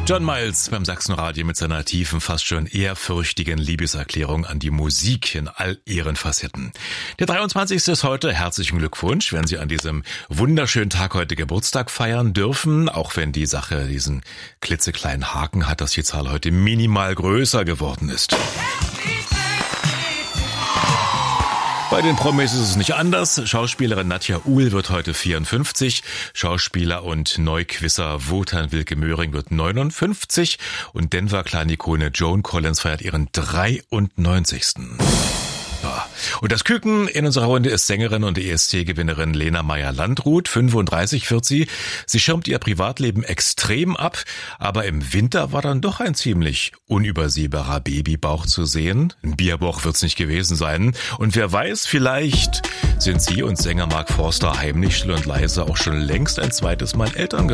John Miles beim Sachsenradio mit seiner tiefen, fast schon ehrfürchtigen Liebeserklärung an die Musik in all ihren Facetten. Der 23. ist heute. Herzlichen Glückwunsch, wenn Sie an diesem wunderschönen Tag heute Geburtstag feiern dürfen, auch wenn die Sache diesen klitzekleinen Haken hat, dass die Zahl heute minimal größer geworden ist. Bei den Promis ist es nicht anders. Schauspielerin Nadja Uhl wird heute 54. Schauspieler und Neuquisser Wotan Wilke Möhring wird 59. Und Denver-Kleinikone Joan Collins feiert ihren 93. Ja. Und das Küken in unserer Runde ist Sängerin und ESC-Gewinnerin Lena Meyer-Landrut. 35 wird sie. Sie schirmt ihr Privatleben extrem ab, aber im Winter war dann doch ein ziemlich unübersehbarer Babybauch zu sehen. Ein Bierbauch wird's nicht gewesen sein. Und wer weiß, vielleicht sind sie und Sänger Mark Forster heimlich, still und leise auch schon längst ein zweites Mal Eltern geworden.